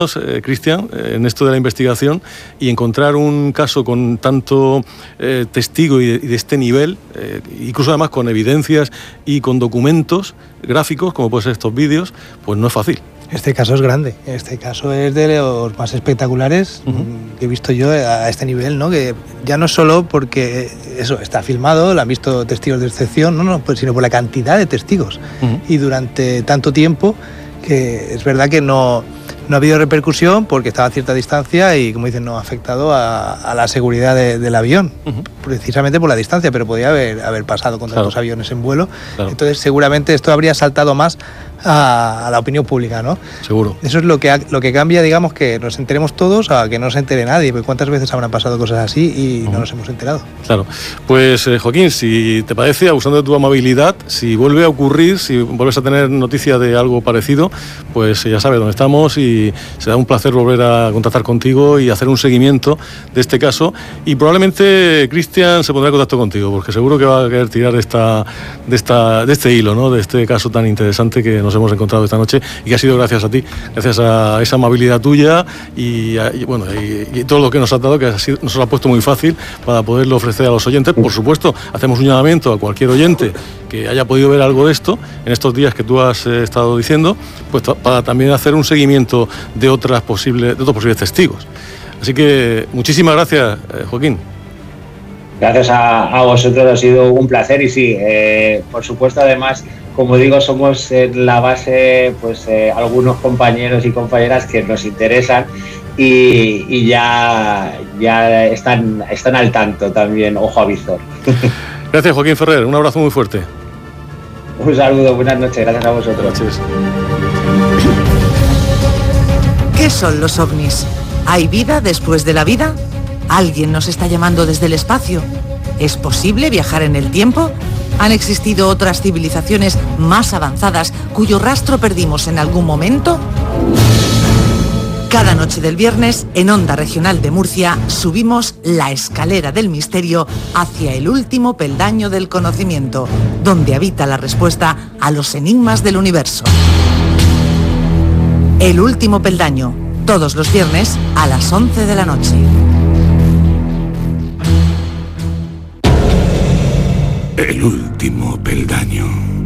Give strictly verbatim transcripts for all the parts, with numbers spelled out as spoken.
Eh, Cristian, eh, en esto de la investigación, y encontrar un caso con tanto eh, testigo y de, y de este nivel, eh, incluso además con evidencias y con documentos gráficos, como pueden ser estos vídeos, pues no es fácil. Este caso es grande, este caso es de los más espectaculares uh-huh. que he visto yo a este nivel, ¿no? Que ya no solo porque eso está filmado, lo han visto testigos de excepción, no, no, pues, sino por la cantidad de testigos uh-huh. y durante tanto tiempo que es verdad que no... No ha habido repercusión porque estaba a cierta distancia y, como dicen, no ha afectado a, a la seguridad de, del avión, uh-huh. precisamente por la distancia, pero podía haber, haber pasado con tantos claro. aviones en vuelo. Claro. Entonces, seguramente esto habría saltado más a, a la opinión pública, ¿no? Seguro. Eso es lo que, ha, lo que cambia, digamos, que nos enteremos todos a que no se entere nadie, porque cuántas veces habrán pasado cosas así y uh-huh. no nos hemos enterado. Claro. Pues, eh, Joaquín, si te parece, abusando de tu amabilidad, si vuelve a ocurrir, si vuelves a tener noticia de algo parecido, pues ya sabes dónde estamos y será un placer volver a contactar contigo y hacer un seguimiento de este caso, y probablemente Cristian se pondrá en contacto contigo porque seguro que va a querer tirar de esta, de esta, de este hilo, ¿no? De este caso tan interesante que nos hemos encontrado esta noche y que ha sido gracias a ti, gracias a esa amabilidad tuya y, a, y bueno y, y todo lo que nos has dado, que ha sido, nos lo ha puesto muy fácil para poderlo ofrecer a los oyentes. Por supuesto, hacemos un llamamiento a cualquier oyente que haya podido ver algo de esto en estos días que tú has eh, estado diciendo, pues t- para también hacer un seguimiento de otras posibles, de otros posibles testigos. Así que muchísimas gracias, eh, Joaquín. Gracias a, a vosotros, ha sido un placer y sí, eh, por supuesto, además, como digo, somos en la base, pues eh, algunos compañeros y compañeras que nos interesan y, y ya, ya están, están al tanto también, ojo a visor. Gracias, Joaquín Ferrer, un abrazo muy fuerte. Un saludo, buenas noches, gracias a vosotros. Noches. ¿Qué son los ovnis? ¿Hay vida después de la vida? ¿Alguien nos está llamando desde el espacio? ¿Es posible viajar en el tiempo? ¿Han existido otras civilizaciones más avanzadas cuyo rastro perdimos en algún momento? Cada noche del viernes, en Onda Regional de Murcia, subimos la escalera del misterio hacia el último peldaño del conocimiento, donde habita la respuesta a los enigmas del universo. El último peldaño, todos los viernes a las once de la noche. El último peldaño.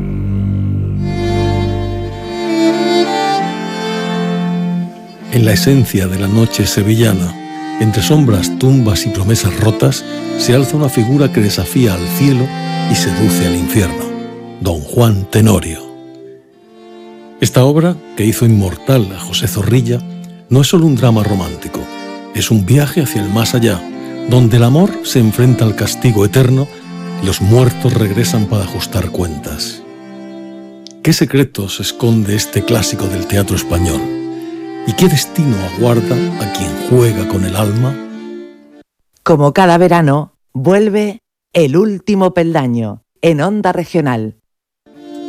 En la esencia de la noche sevillana, entre sombras, tumbas y promesas rotas, se alza una figura que desafía al cielo y seduce al infierno. Don Juan Tenorio. Esta obra, que hizo inmortal a José Zorrilla, no es solo un drama romántico, es un viaje hacia el más allá, donde el amor se enfrenta al castigo eterno y los muertos regresan para ajustar cuentas. ¿Qué secretos esconde este clásico del teatro español? ¿Y qué destino aguarda a quien juega con el alma? Como cada verano, vuelve El último peldaño en Onda Regional.